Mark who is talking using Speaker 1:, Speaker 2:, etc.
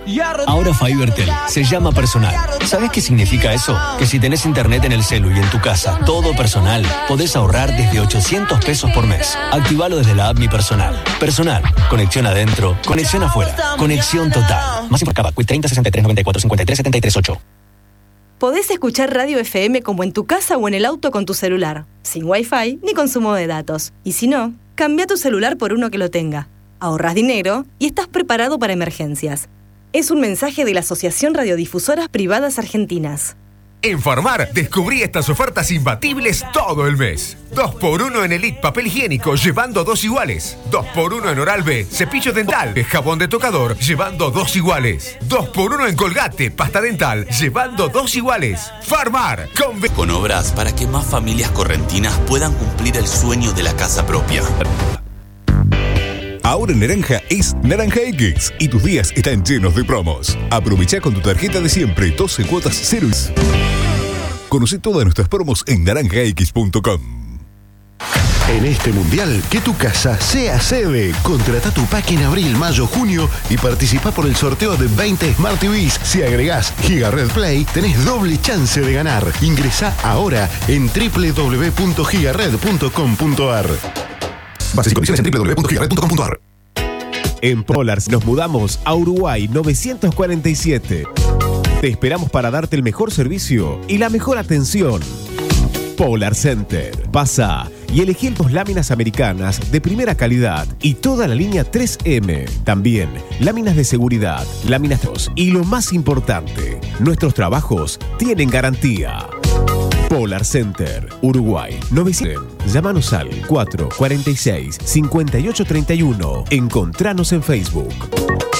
Speaker 1: Ahora Fibertel se llama personal. ¿Sabes qué significa eso? Que si tenés internet en el celu y en tu casa, todo personal, podés ahorrar desde 800 pesos por mes. Activalo desde la app Mi Personal. Personal. Conexión adentro, conexión afuera. Conexión total. Más información, Quit 30 63 94 53 73 8.
Speaker 2: Podés escuchar Radio FM como en tu casa o en el auto con tu celular, sin Wi-Fi ni consumo de datos. Y si no, cambia tu celular por uno que lo tenga. Ahorrás dinero y estás preparado para emergencias. Es un mensaje de la Asociación Radiodifusoras Privadas Argentinas.
Speaker 3: En Farmar, descubrí estas ofertas imbatibles todo el mes. 2x1 en Elite papel higiénico, llevando 2 iguales. 2x1 en Oral-B, cepillo dental, jabón de tocador, llevando 2 iguales. 2x1 en Colgate, pasta dental, llevando 2 iguales. Farmar,
Speaker 4: con obras para que más familias correntinas puedan cumplir el sueño de la casa propia.
Speaker 5: Ahora en Naranja es Naranja X y tus días están llenos de promos. Aprovecha con tu tarjeta de siempre 12 cuotas cero. Conoce todas nuestras promos en naranjax.com.
Speaker 6: En este mundial, que tu casa sea sede. Contrata tu pack en abril, mayo, junio y participa por el sorteo de 20 Smart TVs. Si agregás GigaRed Play, tenés doble chance de ganar. Ingresá ahora en www.gigared.com.ar.
Speaker 5: Bases y condiciones en www.gigared.com.ar.
Speaker 7: En Polars nos mudamos a Uruguay 947. Te esperamos para darte el mejor servicio y la mejor atención. Polar Center. Pasa y elegí 2 láminas americanas de primera calidad y toda la línea 3M. También láminas de seguridad, láminas 2 y lo más importante, nuestros trabajos tienen garantía. Polar Center, Uruguay, 900. Llámanos al 446-5831. Encontranos en Facebook.